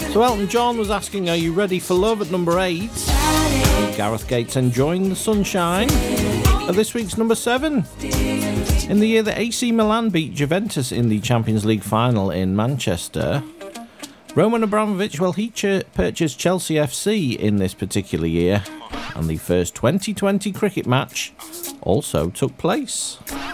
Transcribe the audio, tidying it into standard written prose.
So Elton John was asking, are you ready for love at number 8? Gareth Gates enjoying the sunshine at this week's number 7. In the year that AC Milan beat Juventus in the Champions League final in Manchester, Roman Abramovich, well, he purchased Chelsea FC in this particular year, and the first 2020 cricket match also took place.